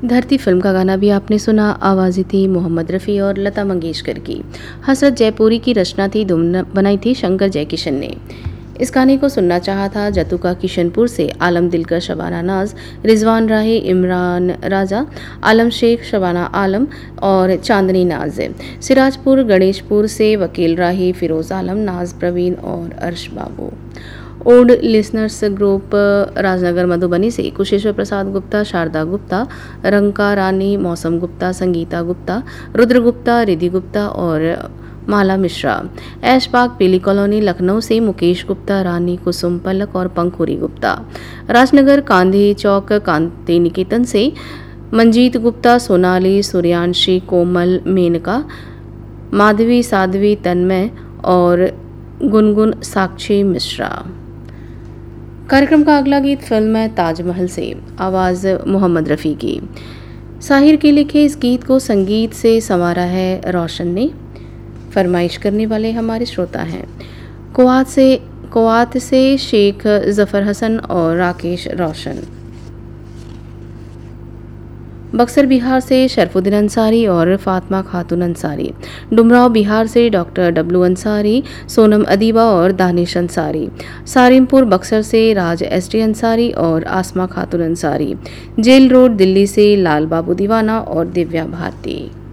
धरती फिल्म का गाना भी आपने सुना। आवाज़ें थी मोहम्मद रफ़ी और लता मंगेशकर की। हसरत जयपुरी की रचना थी, धुन बनाई थी शंकर जयकिशन ने। इस गाने को सुनना चाहा था जतुका किशनपुर से आलम दिलकर, शबाना नाज, रिजवान राही, इमरान राजा, आलम शेख, शबाना आलम और चांदनी नाज। सिराजपुर गणेशपुर से वकील राही, फिरोज आलम, नाज प्रवीण और अर्श बाबू। Old listeners group Rajnagar Madhubani से कुशेश्वर प्रसाद गुप्ता, शारदा गुप्ता, रंका रानी, मौसम गुप्ता, संगीता गुप्ता, रुद्र गुप्ता, रिधि गुप्ता और माला मिश्रा। ऐशबाग पीली कॉलोनी लखनऊ से मुकेश गुप्ता, रानी, कुसुम पलक और पंखुरी गुप्ता। राजनगर कांधी चौक कांति निकेतन से मंजीत गुप्ता, सोनाली, सूर्यांशी, कोमल, मेनका, माधवी, साध्वी, तन्मय और गुनगुन साक्षी मिश्रा। कार्यक्रम का अगला गीत फिल्म है ताजमहल से, आवाज़ मोहम्मद रफ़ी की। साहिर के लिखे इस गीत को संगीत से संवारा है रोशन ने। फरमाइश करने वाले हमारे श्रोता हैं कुवात से शेख जफ़र हसन और राकेश रोशन। बक्सर बिहार से शरफुद्दीन अंसारी और फातिमा खातून अंसारी। डुमराव बिहार से डॉक्टर डब्लू अंसारी, सोनम अदीबा और दानिश अंसारी। सारिमपुर बक्सर से राज एसटी अंसारी और आसमा खातून अंसारी। जेल रोड दिल्ली से लाल बाबू दीवाना और दिव्या भारती।